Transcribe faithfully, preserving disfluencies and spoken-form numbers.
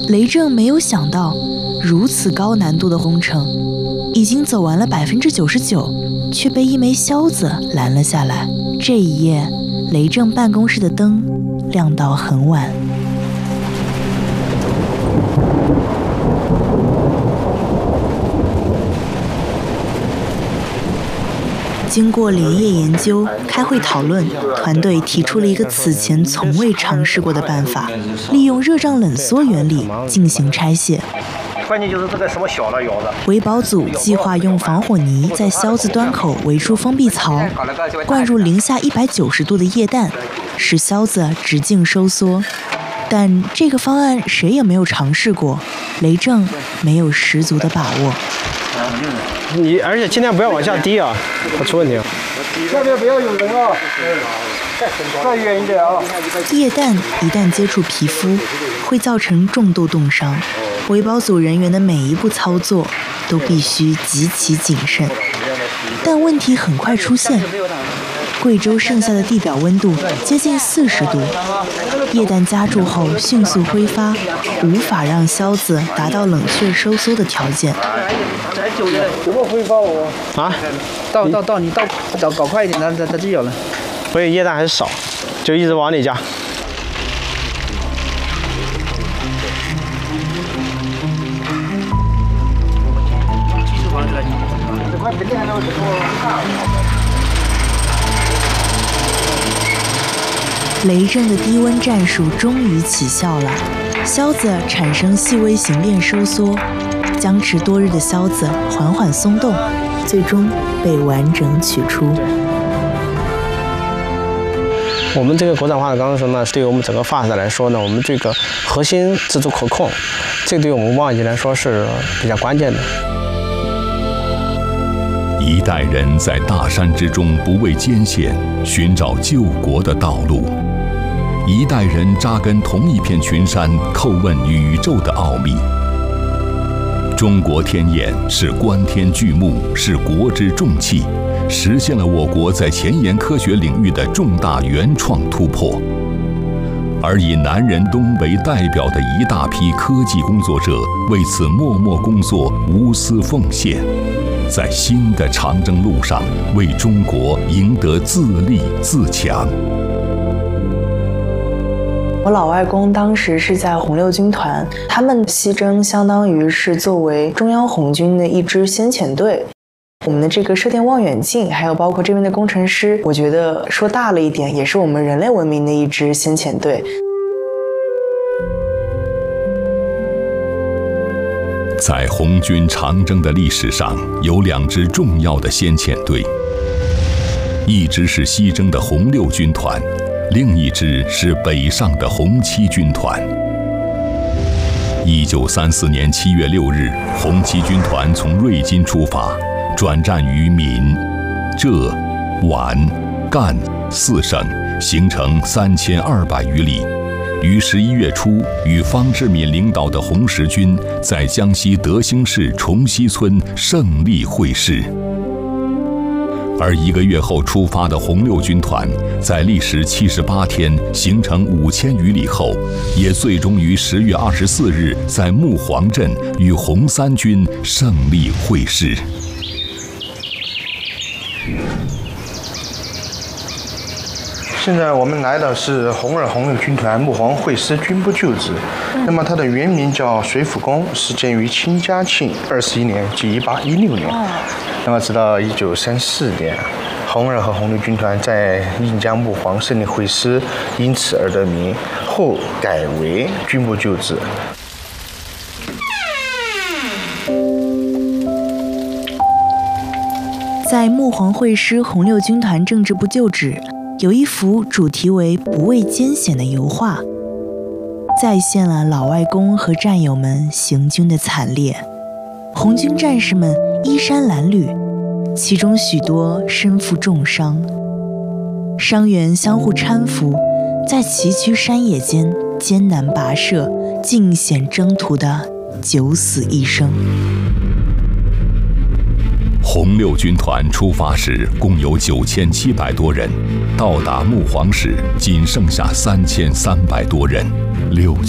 雷震没有想到，如此高难度的工程，已经走完了百分之九十九，却被一枚销子拦了下来。这一夜，雷震办公室的灯亮到很晚。经过连夜研究、开会讨论，团队提出了一个此前从未尝试过的办法，利用热胀冷缩原理进行拆卸。 关键就是这个什么小的窑子。 维保组计划用防火泥在销子端口围出封闭槽，灌入零下一百九十度的液氮，使销子直径收缩。但这个方案谁也没有尝试过，雷震没有十足的把握。 你而且尽量不要往下滴啊，怕出问题。 下面不要有人啊，再远一点啊。 液氮一旦接触皮肤，会造成重度冻伤。维保组人员的每一步操作都必须极其谨慎。但问题很快出现，贵州剩下的地表温度接近四十度，液氮加注后迅速挥发，无法让销子达到冷却收缩的条件。 怎么挥发我？ 啊， 倒倒倒，你倒倒搞快一点，它它它就有了。 所以液氮还是少，就一直往里加。 雷震的低温战术终于起效了，销子产生细微形链收缩，僵持多日的销子缓缓松动，最终被完整取出。 我们这个国产化的钢绳呢，对于我们整个发色来说呢，我们这个核心自主可控，这对于我们望远镜来说是比较关键的。 一代人在大山之中不畏艰险，寻找救国的道路；一代人扎根同一片群山，叩问宇宙的奥秘。中国天眼是观天巨目，是国之重器，实现了我国在前沿科学领域的重大原创突破。而以南仁东为代表的一大批科技工作者，为此默默工作，无私奉献，在新的长征路上，为中国赢得自立自强。 我老外公当时是在红六军团，他们西征相当于是作为中央红军的一支先遣队。我们的这个射电望远镜，还有包括这边的工程师，我觉得说大了一点，也是我们人类文明的一支先遣队。 在红军长征的历史上，有两支重要的先遣队，一支是西征的红六军团，另一支是北上的红七军团。一九三四年七月六日，红七军团从瑞金出发，转战于闽、浙、皖、赣四省，行程三千二百余里。于十一月初，与方志敏领导的红十军在江西德兴市崇西村胜利会师。而一个月后出发的红六军团，在历时七十八天、行程五千余里后，也最终于十月二十四日在木黄镇与红三军胜利会师。 现在我们来的是红二红六军团木黄会师军部旧址，那么它的原名叫水府宫，始建于清嘉庆二十一年，即一八一六年。那么直到一九三四年，红二和红六军团在印江木黄胜利会师，因此而得名，后改为军部旧址。 在木黄会师红六军团政治部旧址，有一幅主题为“不畏艰险”的油画，再现了老外公和战友们行军的惨烈。红军战士们衣衫褴褛，其中许多身负重伤，伤员相互搀扶，在崎岖山野间艰难跋涉，尽显征途的九死一生。 红六军团出发时共有九千七百多人，到达木黄时仅剩下三千三百多人。六